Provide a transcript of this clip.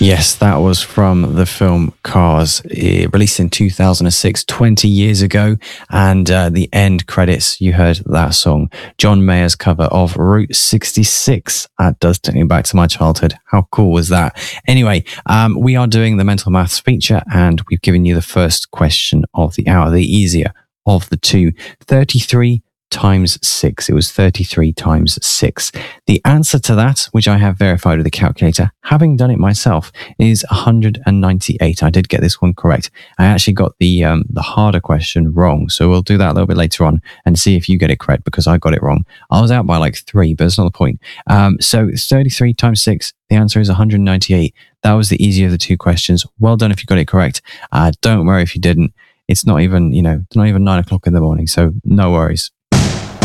Yes, that was from the film Cars, released in 2006, 20 years ago. And the end credits, you heard that song, John Mayer's cover of Route 66. That does take me back to my childhood. How cool was that? Anyway, we are doing the mental maths feature, and we've given you the first question of the hour, the easier of the two. 33 times 6. It was 33 times 6. The answer to that, which I have verified with the calculator, having done it myself, is 198. I did get this one correct. I actually got the harder question wrong, so we'll do that a little bit later on and see if you get it correct, because I got it wrong. I was out by like 3, but it's not the point. So 33 times 6, the answer is 198. That was the easier of the two questions. Well done if you got it correct. Don't worry if you didn't. It's not even, not even 9 o'clock in the morning, so no worries.